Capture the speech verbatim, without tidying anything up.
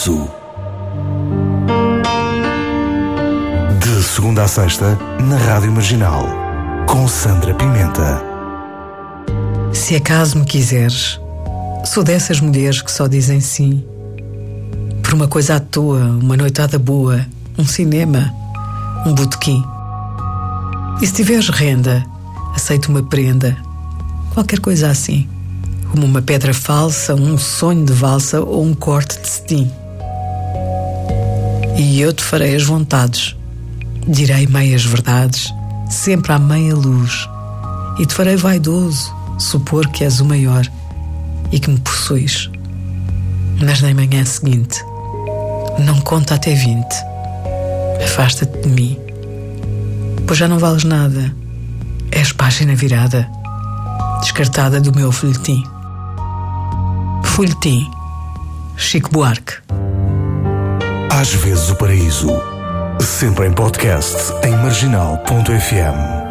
Paraíso. De segunda a sexta, na Rádio Marginal, com Sandra Pimenta. Se acaso me quiseres, sou dessas mulheres que só dizem sim. Por uma coisa à toa, uma noitada boa, um cinema, um botequim. E se tiveres renda, aceito uma prenda, qualquer coisa assim, como uma pedra falsa, um sonho de valsa ou um corte de cetim. E eu te farei as vontades, direi meias verdades, sempre à meia luz, e te farei vaidoso supor que és o maior e que me possuis. Mas na manhã seguinte, não conta até vinte. Afasta-te de mim, pois já não vales nada. És página virada, descartada do meu folhetim. Folhetim, Chico Buarque. Às vezes o paraíso, sempre em podcast em marginal ponto f m.